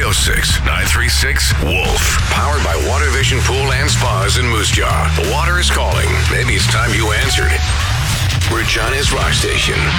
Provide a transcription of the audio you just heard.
306-936-WOLF. Powered by Water Vision Pool and Spas in Moose Jaw. The water is calling. Maybe it's time you answered. Regina's Rock Station,